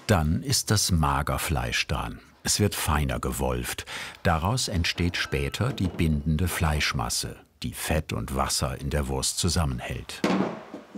Dann ist das Magerfleisch dran. Es wird feiner gewolft. Daraus entsteht später die bindende Fleischmasse, die Fett und Wasser in der Wurst zusammenhält.